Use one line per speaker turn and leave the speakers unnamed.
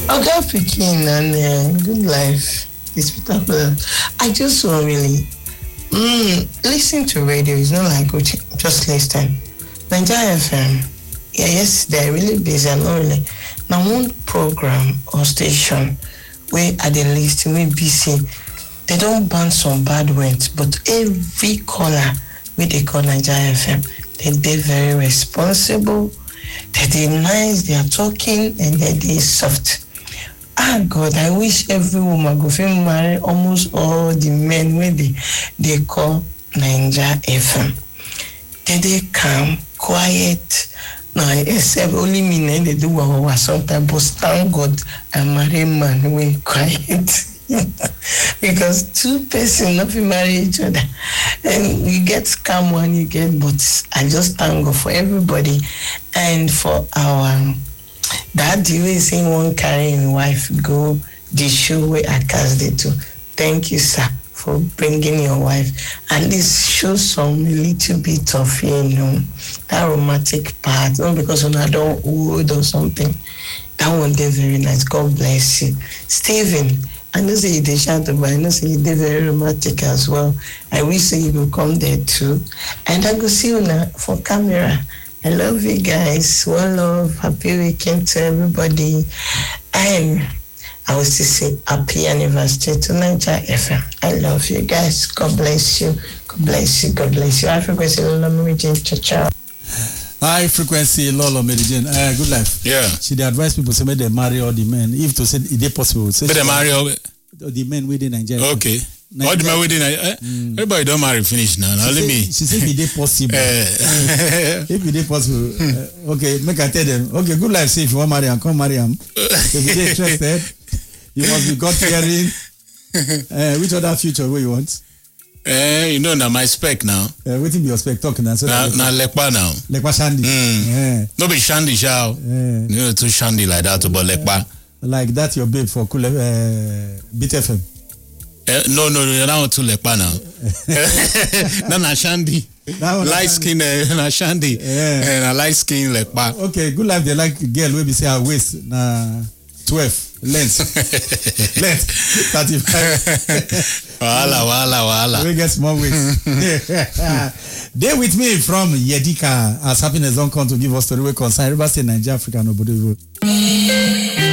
Okay, picking and good life. It's spectacular. I just want really listen to radio. It's not like just listen. Nigeria FM. Yeah, yes, they're really busy and not really. Now one program or station where at the least we busy. They don't ban some bad words, but every caller where they call Nigeria FM, they're very responsible. They're nice. They are talking and they're soft. God, I wish every woman go fit marry almost all the men where they call Nigeria FM. They calm, quiet. No, except only me they do what sometimes, but thank God I marry a man when quiet. Because two persons not marry each other. And you get scam one, you get, but I just thank God for everybody and for our that you is saying one carrying wife go the show where I cast it to. Thank you, sir, for bringing your wife. At least show some little bit of, that romantic part. Not because when I don't wood or something. That one did very nice. God bless you. Stephen, I know say you did shout, but I know say you did very romantic as well. I wish say you will come there too. And I go see you now for camera. I love you guys. One love. Happy weekend to everybody. And I will still say happy anniversary to Nigeria FM. I love you guys. God bless you. God bless you. God bless you. High frequency Lola Meridian. Ciao.
High frequency Lola Meridian. Good life.
Yeah.
She advise people to make them marry all the men. If to say it possible.
Say they marry all
the men within Nigeria.
Okay. All the men within everybody don't marry finish now. Only me.
She said it possible. If it possible. Okay, make I tell them. Okay, good life. Say if you want to marry him, come marry him. If you're interested, you must be God fearing. Which other future way you want?
Now my spec now.
What be your spec talking now?
Now lekpa now.
Lekpa shandy.
No be shandy shao. Too shandy like that, but lekpa.
Like that your babe for cool Beat FM.
No, you're not too lekpa now. Na shandy. Light skin na shandy. And a light skin lekpa.
Okay, good life they like girl wey be say her waist na 12 length 35. Wala. We get small waist. They with me from Yedika as happiness don't come to give us story we concern River State, Nigeria, Africa, nobody.